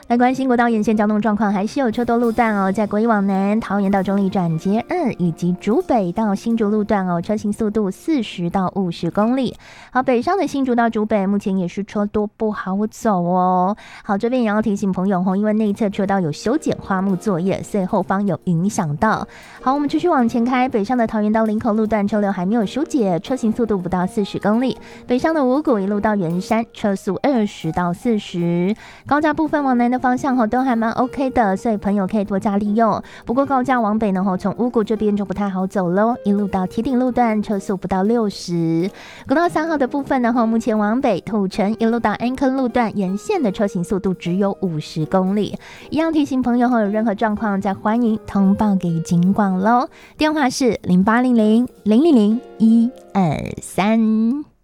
来关心国道沿线交通状况，还是有车多路段哦，在国一往南、桃园到中坜转接2以及竹北到新竹路段哦，车行速度40到50公里。好，北上的新竹到竹北目前也是车多不好走哦。好，这边也要提醒朋友哦，因为内侧车道有修剪花木作业，所以后方有影响到。好，我们继续往前开，北上的桃园到林口路段车流还没有疏解，车行速度不到40公里。北上的五股一路到圆山，车速20到40。高架部分往南的方向都还蛮 OK 的，所以朋友可以多加利用。不过高架往北呢，从五股这边就不太好走咯，一路到堤顶路段车速不到60。国道3号的部分呢，目前往北土城一路到安坑路段沿线的车行速度只有50公里。一样提醒朋友有任何状况再欢迎通报给警广咯，电话是0800 000 123。